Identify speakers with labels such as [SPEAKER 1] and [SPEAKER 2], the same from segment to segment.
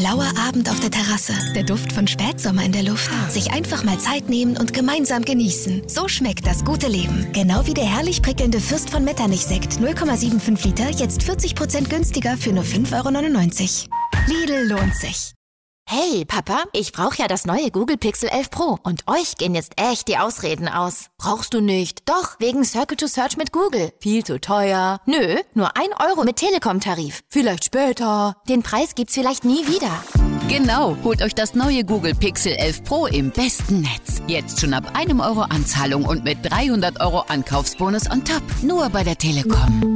[SPEAKER 1] blauer Abend auf der Terrasse, der Duft von Spätsommer in der Luft. Sich einfach mal Zeit nehmen und gemeinsam genießen. So schmeckt das gute Leben. Genau wie der herrlich prickelnde Fürst von Metternich-Sekt 0,75 Liter, jetzt 40% günstiger für nur 5,99 €. Lidl lohnt sich.
[SPEAKER 2] Hey, Papa, ich brauche ja das neue Google Pixel 11 Pro und euch gehen jetzt echt die Ausreden aus. Brauchst du nicht? Doch, wegen Circle to Search mit Google. Viel zu teuer. Nö, nur 1 € mit Telekom-Tarif. Vielleicht später. Den Preis gibt's vielleicht nie wieder.
[SPEAKER 3] Genau, holt euch das neue Google Pixel 11 Pro im besten Netz. Jetzt schon ab 1 € Anzahlung und mit 300 € Ankaufsbonus on top. Nur bei der Telekom.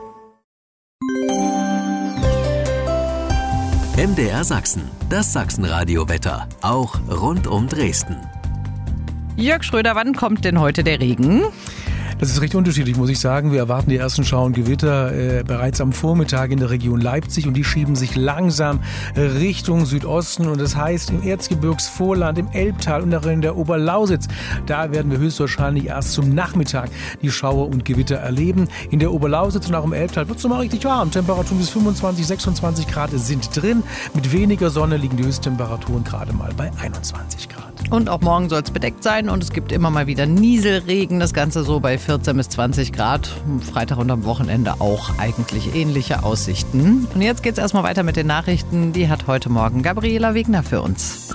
[SPEAKER 4] MDR Sachsen, das Sachsenradio-Wetter, auch rund um Dresden.
[SPEAKER 5] Jörg Schröder, wann kommt denn heute der Regen?
[SPEAKER 6] Das ist recht unterschiedlich, muss ich sagen. Wir erwarten die ersten Schauer und Gewitter bereits am Vormittag in der Region Leipzig und die schieben sich langsam Richtung Südosten. Und das heißt, im Erzgebirgsvorland, im Elbtal und in der Oberlausitz, da werden wir höchstwahrscheinlich erst zum Nachmittag die Schauer und Gewitter erleben. In der Oberlausitz und auch im Elbtal wird es mal richtig warm. Temperaturen bis 25, 26 Grad sind drin. Mit weniger Sonne liegen die Höchsttemperaturen gerade mal bei 21 Grad.
[SPEAKER 5] Und auch morgen soll es bedeckt sein und es gibt immer mal wieder Nieselregen. Das Ganze so bei 14 bis 20 Grad. Freitag und am Wochenende auch eigentlich ähnliche Aussichten. Und jetzt geht's erstmal weiter mit den Nachrichten. Die hat heute Morgen Gabriela Wegner für uns.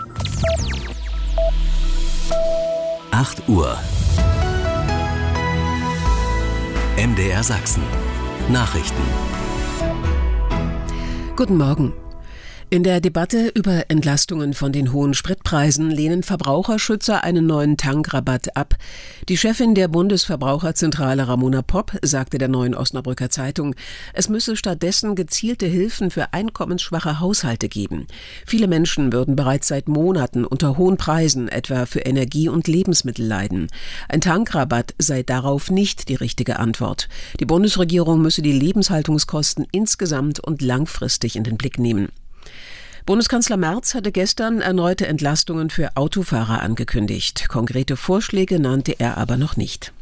[SPEAKER 4] 8 Uhr. MDR Sachsen. Nachrichten.
[SPEAKER 7] Guten Morgen. In der Debatte über Entlastungen von den hohen Spritpreisen lehnen Verbraucherschützer einen neuen Tankrabatt ab. Die Chefin der Bundesverbraucherzentrale Ramona Popp sagte der Neuen Osnabrücker Zeitung, es müsse stattdessen gezielte Hilfen für einkommensschwache Haushalte geben. Viele Menschen würden bereits seit Monaten unter hohen Preisen, etwa für Energie und Lebensmittel, leiden. Ein Tankrabatt sei darauf nicht die richtige Antwort. Die Bundesregierung müsse die Lebenshaltungskosten insgesamt und langfristig in den Blick nehmen. Bundeskanzler Merz hatte gestern erneute Entlastungen für Autofahrer angekündigt. Konkrete Vorschläge nannte er aber noch nicht.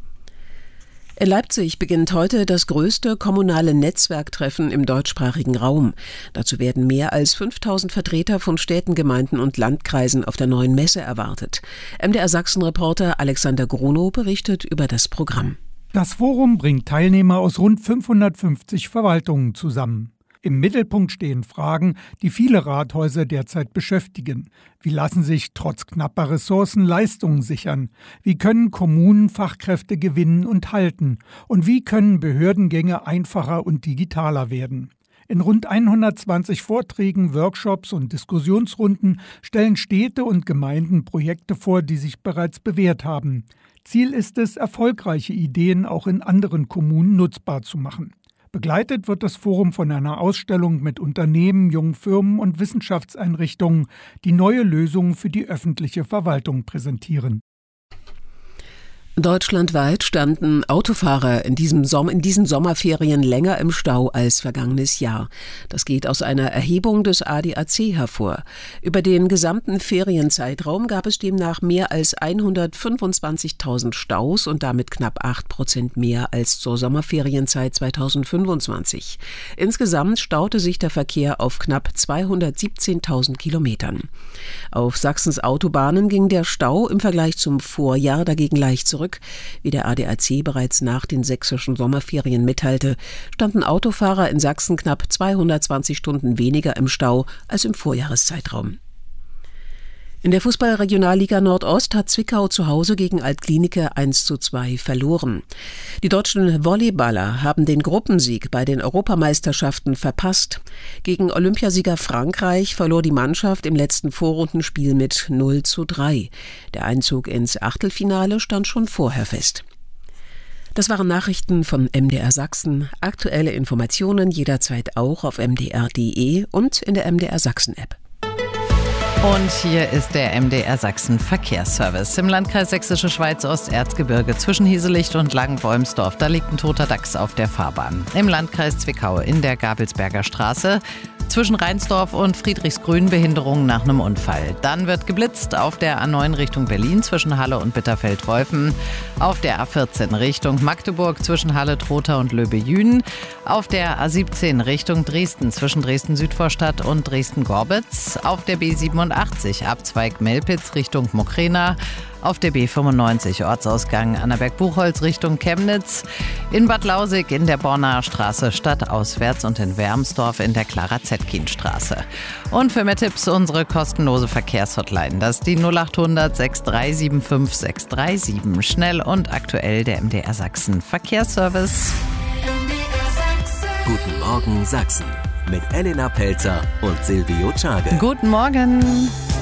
[SPEAKER 7] In Leipzig beginnt heute das größte kommunale Netzwerktreffen im deutschsprachigen Raum. Dazu werden mehr als 5000 Vertreter von Städten, Gemeinden und Landkreisen auf der neuen Messe erwartet. MDR Sachsen-Reporter Alexander Grunow berichtet über das Programm.
[SPEAKER 8] Das Forum bringt Teilnehmer aus rund 550 Verwaltungen zusammen. Im Mittelpunkt stehen Fragen, die viele Rathäuser derzeit beschäftigen. Wie lassen sich trotz knapper Ressourcen Leistungen sichern? Wie können Kommunen Fachkräfte gewinnen und halten? Und wie können Behördengänge einfacher und digitaler werden? In rund 120 Vorträgen, Workshops und Diskussionsrunden stellen Städte und Gemeinden Projekte vor, die sich bereits bewährt haben. Ziel ist es, erfolgreiche Ideen auch in anderen Kommunen nutzbar zu machen. Begleitet wird das Forum von einer Ausstellung mit Unternehmen, jungen Firmen und Wissenschaftseinrichtungen, die neue Lösungen für die öffentliche Verwaltung präsentieren.
[SPEAKER 7] Deutschlandweit standen Autofahrer in diesen Sommerferien länger im Stau als vergangenes Jahr. Das geht aus einer Erhebung des ADAC hervor. Über den gesamten Ferienzeitraum gab es demnach mehr als 125.000 Staus und damit knapp 8% mehr als zur Sommerferienzeit 2025. Insgesamt staute sich der Verkehr auf knapp 217.000 Kilometern. Auf Sachsens Autobahnen ging der Stau im Vergleich zum Vorjahr dagegen leicht zurück. Wie der ADAC bereits nach den sächsischen Sommerferien mitteilte, standen Autofahrer in Sachsen knapp 220 Stunden weniger im Stau als im Vorjahreszeitraum. In der Fußball-Regionalliga Nordost hat Zwickau zu Hause gegen Altklinike 1:2 verloren. Die deutschen Volleyballer haben den Gruppensieg bei den Europameisterschaften verpasst. Gegen Olympiasieger Frankreich verlor die Mannschaft im letzten Vorrundenspiel mit 0:3. Der Einzug ins Achtelfinale stand schon vorher fest. Das waren Nachrichten von MDR Sachsen. Aktuelle Informationen jederzeit auch auf mdr.de und in der MDR Sachsen-App.
[SPEAKER 5] Und hier ist der MDR Sachsen Verkehrsservice. Im Landkreis Sächsische Schweiz Osterzgebirge zwischen Hieselicht und Langenbäumsdorf, da liegt ein toter Dachs auf der Fahrbahn. Im Landkreis Zwickau in der Gabelsberger Straße Zwischen Reinsdorf und Friedrichsgrün Behinderungen nach einem Unfall. Dann wird geblitzt auf der A9 Richtung Berlin zwischen Halle und Bitterfeld-Wolfen. Auf der A14 Richtung Magdeburg zwischen Halle-Trotha und Löbe-Jünen. Auf der A17 Richtung Dresden zwischen Dresden-Südvorstadt und Dresden-Gorbitz. Auf der B87 Abzweig Melpitz Richtung Mokrena. Auf der B95 Ortsausgang Annaberg-Buchholz Richtung Chemnitz. In Bad Lausig in der Bornaer Straße stadtauswärts und in Wermsdorf in der Clara-Zetkin-Straße. Und für mehr Tipps unsere kostenlose Verkehrshotline. Das ist die 0800 6375 637. Schnell und aktuell der MDR Sachsen Verkehrsservice.
[SPEAKER 4] Guten Morgen Sachsen mit Elena Pelzer und Silvio Czage.
[SPEAKER 5] Guten Morgen.